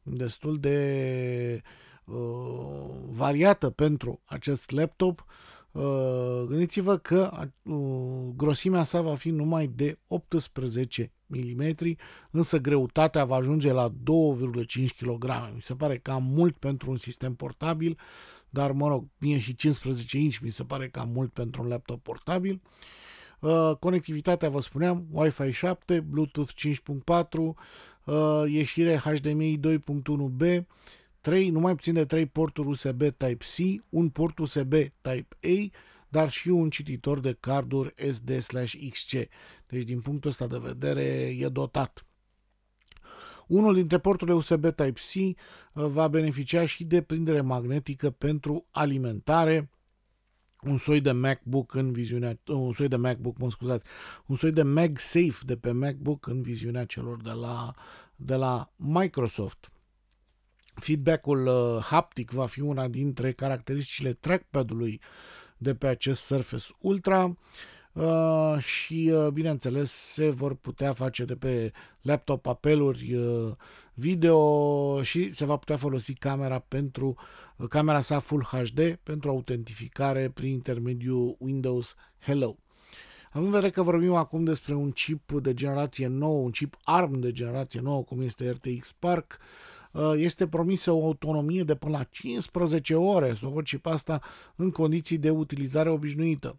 destul de variată pentru acest laptop. Gândiți-vă că grosimea sa va fi numai de 18 mm, însă greutatea va ajunge la 2,5 kg. Mi se pare cam mult pentru un sistem portabil, dar mă rog, mie și 15 inch mi se pare cam mult pentru un laptop portabil. Conectivitatea, vă spuneam, Wi-Fi 7, Bluetooth 5.4, ieșire HDMI 2.1b, numai puțin de 3 porturi USB Type-C, un port USB Type-A, dar și un cititor de carduri SD/XC. Deci, din punctul ăsta de vedere, e dotat. Unul dintre porturile USB Type-C va beneficia și de prindere magnetică pentru alimentare, un soi de MacBook în viziunea, un soi de MacBook, un soi de MagSafe de pe MacBook în viziunea celor de la Microsoft. Feedback-ul haptic va fi una dintre caracteristicile trackpad-ului de pe acest Surface Ultra și, bineînțeles, se vor putea face de pe laptop apeluri video și se va putea folosi camera sa Full HD pentru autentificare prin intermediul Windows Hello. Având în vedere că vorbim acum despre un chip de generație nouă, un chip ARM de generație nouă, cum este RTX Spark, este promisă o autonomie de până la 15 ore, să o chip asta în condiții de utilizare obișnuită.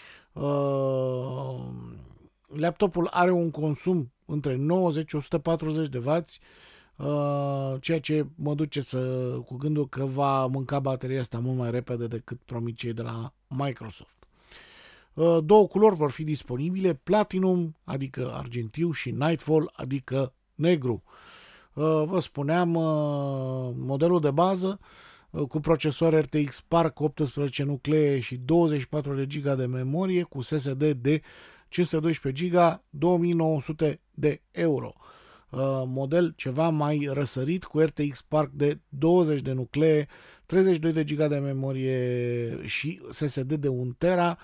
Laptopul are un consum între 90-140 de W, ceea ce mă duce cu gândul că va mânca bateria asta mult mai repede decât promit cei de la Microsoft. Două culori vor fi disponibile, Platinum, adică argintiu, și Nightfall, adică negru. Vă spuneam, modelul de bază cu procesor RTX Spark 18 nuclee și 24 de GB de memorie cu SSD de 512 GB, 2900 de euro. Model ceva mai răsărit cu RTX Spark de 20 de nuclee, 32 de GB de memorie și SSD de 1 tera,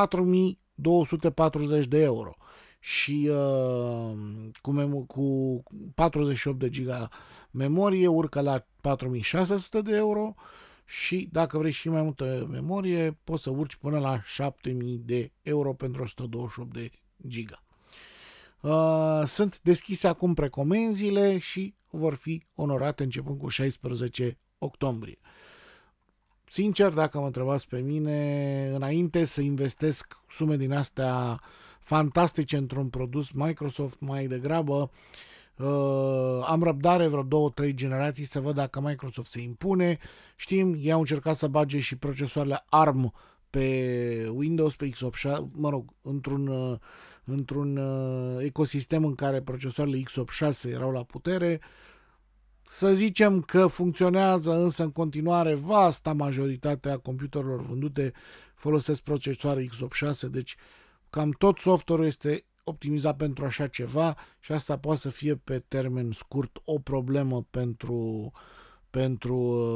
4240 de euro. Și cu 48 de GB memorie urcă la 4600 de euro și dacă vrei și mai multă memorie poți să urci până la 7000 de euro pentru 128 de GB. Sunt deschise acum precomenzile și vor fi onorate începând cu 16 octombrie. Sincer, dacă mă întrebați pe mine, înainte să investesc sume din astea fantastice într-un produs Microsoft, mai degrabă am răbdare vreo 2-3 generații să văd dacă Microsoft se impune. Știm, ei au încercat să bage și procesoarele ARM pe Windows, pe x86, mă rog, într-un ecosistem în care procesoarele x86 erau la putere. Să zicem că funcționează, însă în continuare vasta majoritatea computerelor vândute folosesc procesoare x86, deci cam tot software-ul este optimizat pentru așa ceva și asta poate să fie pe termen scurt o problemă pentru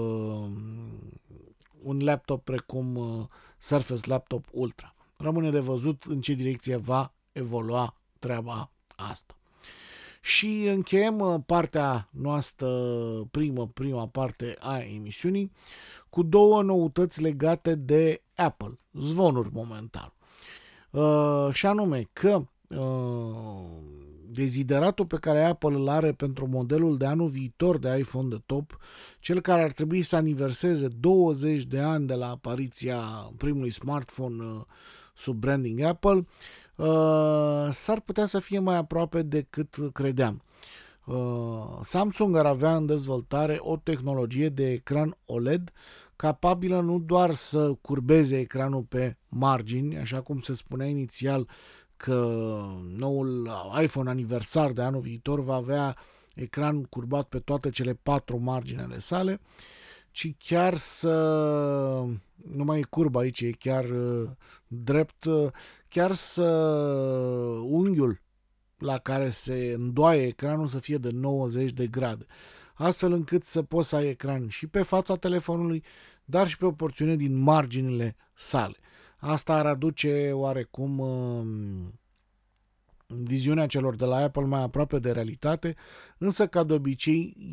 un laptop precum Surface Laptop Ultra. Rămâne de văzut în ce direcție va evolua treaba asta. Și încheiem partea noastră, prima parte a emisiunii, cu două noutăți legate de Apple, zvonuri momentan. Și anume că dezideratul pe care Apple îl are pentru modelul de anul viitor de iPhone de top, cel care ar trebui să aniverseze 20 de ani de la apariția primului smartphone sub branding Apple, s-ar putea să fie mai aproape decât credeam. Samsung ar avea în dezvoltare o tehnologie de ecran OLED capabilă nu doar să curbeze ecranul pe margini, așa cum se spunea inițial că noul iPhone aniversar de anul viitor va avea ecran curbat pe toate cele 4 marginile sale, ci chiar nu mai e curb aici, e chiar drept, chiar să unghiul la care se îndoaie ecranul să fie de 90 de grade, astfel încât să poți să ai ecran și pe fața telefonului, dar și pe o porțiune din marginile sale. Asta ar aduce oarecum viziunea celor de la Apple mai aproape de realitate, însă ca de obicei